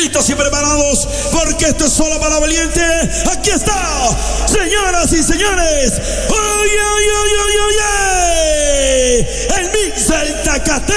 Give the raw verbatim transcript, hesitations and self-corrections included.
listos y preparados, porque esto es solo para valiente. Aquí está, señoras y señores. ¡Oye, oye, oye, oye, oye! El Mix del Tacate.